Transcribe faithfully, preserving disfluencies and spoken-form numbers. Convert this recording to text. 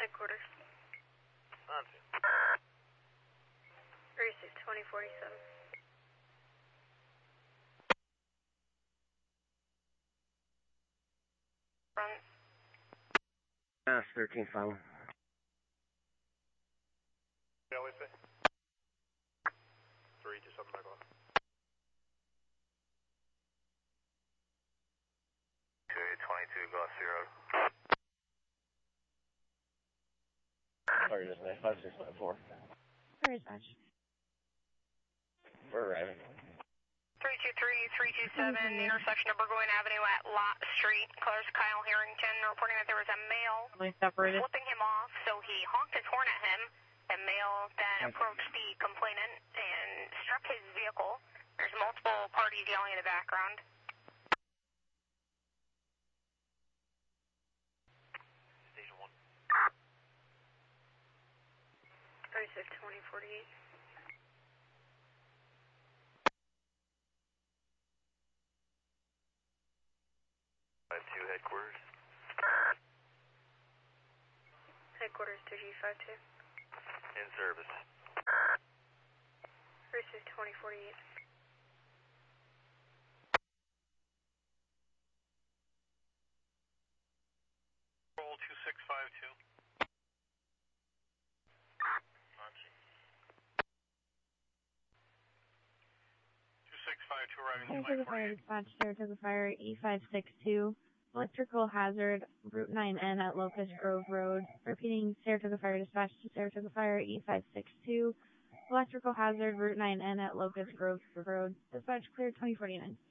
Headquarters. Nancy. Receive twenty forty-seven. Front. Mass thirteen final. Yeah, we say. Three to seven back off. two eight twenty-two, Golf Zero. Sorry, just nine five six nine four. Where is that? We're arriving. three two three, three two seven, intersection of Burgoyne Avenue at Lot Street. Colors Kyle Harrington reporting that there was a male flipping him off, so he honked his horn at him. The male then approached the complainant and struck his vehicle. There's multiple parties yelling in the background. Station one. thirty-six twenty forty-eight. five two, headquarters. Headquarters two G five two. In service. Receive twenty forty-eight. Roll two six five two. Nancy. two six five two arriving to Saratoga Fire Dispatch, Saratoga Fire E five six two. Electrical hazard, Route nine N at Locust Grove Road. Repeating, Saratoga Fire Dispatch to Saratoga Fire E five six two. Electrical hazard, Route nine N at Locust Grove Road. Dispatch cleared twenty forty-nine.